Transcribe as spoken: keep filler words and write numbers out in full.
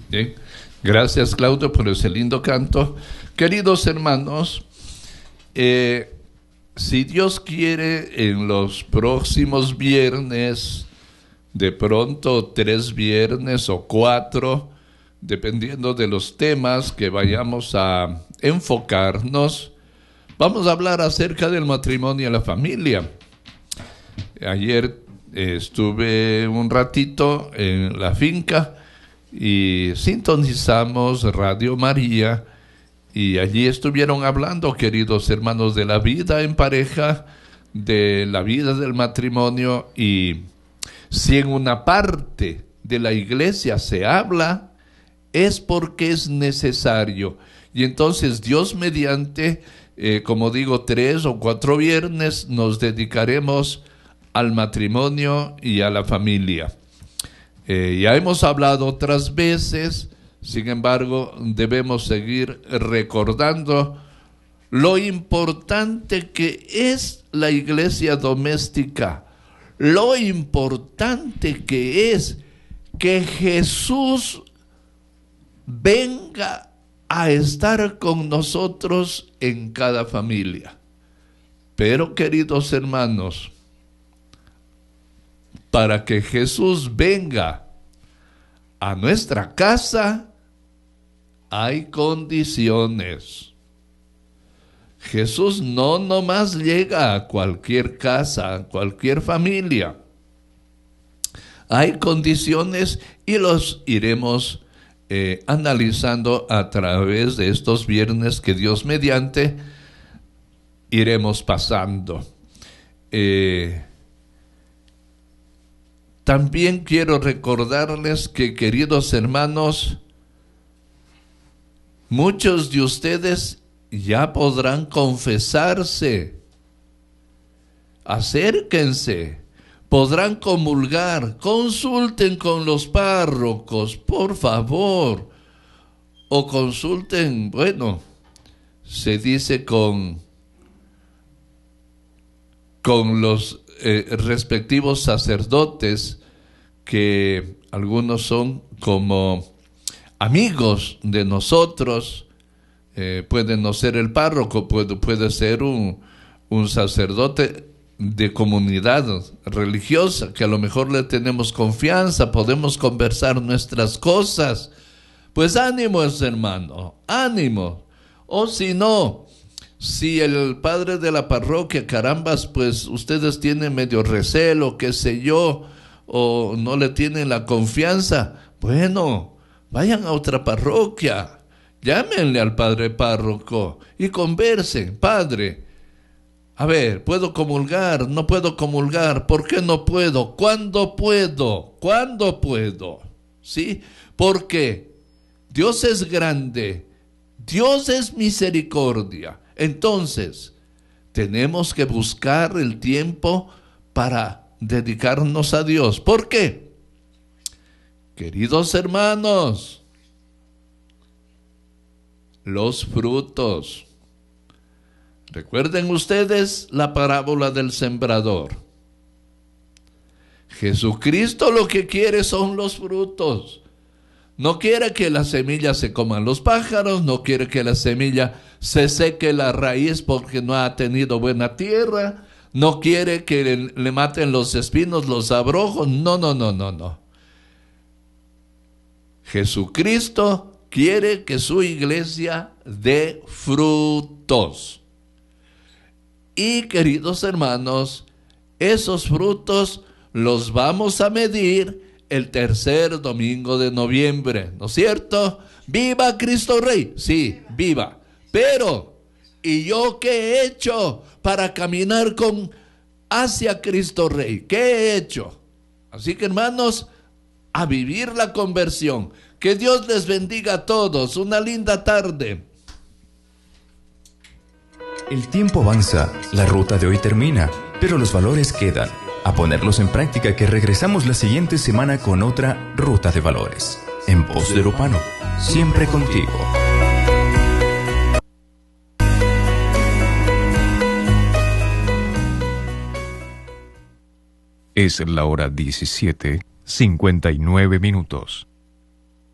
Bien. Gracias, Claudio, por ese lindo canto. Queridos hermanos, eh, si Dios quiere, en los próximos viernes, de pronto tres viernes o cuatro, dependiendo de los temas que vayamos a enfocarnos, vamos a hablar acerca del matrimonio y la familia. Ayer eh, estuve un ratito en la finca y sintonizamos Radio María, y allí estuvieron hablando, queridos hermanos, de la vida en pareja, de la vida del matrimonio. Y si en una parte de la iglesia se habla, es porque es necesario. Y entonces Dios mediante, eh, como digo, tres o cuatro viernes nos dedicaremos al matrimonio y a la familia. Eh, ya hemos hablado otras veces, sin embargo, debemos seguir recordando lo importante que es la iglesia doméstica, lo importante que es que Jesús venga a estar con nosotros en cada familia. Pero, queridos hermanos, para que Jesús venga a nuestra casa, hay condiciones. Jesús no nomás llega a cualquier casa, a cualquier familia. Hay condiciones y los iremos eh, analizando a través de estos viernes que Dios mediante iremos pasando. Eh, También quiero recordarles que, queridos hermanos, muchos de ustedes ya podrán confesarse. Acérquense, podrán comulgar, consulten con los párrocos, por favor, o consulten, bueno, se dice con, con los eh, respectivos sacerdotes, que algunos son como amigos de nosotros. Eh, puede no ser el párroco, puede, puede ser un, un sacerdote de comunidad religiosa, que a lo mejor le tenemos confianza, podemos conversar nuestras cosas. Pues ánimo, hermano, ánimo. O si no, si el padre de la parroquia, carambas, pues ustedes tienen medio recelo, qué sé yo, o no le tienen la confianza, bueno, vayan a otra parroquia, llámenle al padre párroco y conversen. Padre, a ver, ¿puedo comulgar? ¿No puedo comulgar? ¿Por qué no puedo? ¿Cuándo puedo? ¿Cuándo puedo? ¿Sí? Porque Dios es grande, Dios es misericordia. Entonces, tenemos que buscar el tiempo para dedicarnos a Dios. ¿Por qué? Queridos hermanos, los frutos. Recuerden ustedes la parábola del sembrador. Jesucristo lo que quiere son los frutos. No quiere que la semilla se coman los pájaros, no quiere que la semilla se seque la raíz porque no ha tenido buena tierra, no quiere que le, le maten los espinos, los abrojos. No, no, no, no, no. Jesucristo quiere que su iglesia dé frutos. Y, queridos hermanos, esos frutos los vamos a medir el tercer domingo de noviembre, ¿no es cierto? ¡Viva Cristo Rey! Sí, viva. Pero, ¿y yo qué he hecho para caminar con hacia Cristo Rey? ¿Qué he hecho? Así que, hermanos, a vivir la conversión. Que Dios les bendiga a todos. Una linda tarde. El tiempo avanza, la ruta de hoy termina, pero los valores quedan. A ponerlos en práctica, que regresamos la siguiente semana con otra Ruta de Valores. En Voz de Lupano, siempre contigo. Es la hora diecisiete, cincuenta y nueve minutos.